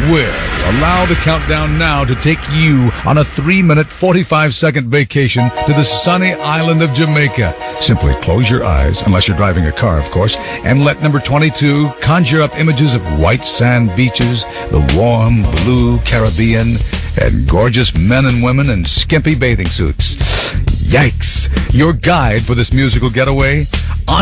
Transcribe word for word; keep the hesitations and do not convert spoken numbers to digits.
will allow the countdown now to take you on a three minute, forty-five second vacation to the sunny island of Jamaica. Simply close your eyes, unless you're driving a car, of course, and let number twenty-two conjure up images of white sand beaches, the warm blue Caribbean, and gorgeous men and women in skimpy bathing suits. Yikes! Your guide for this musical getaway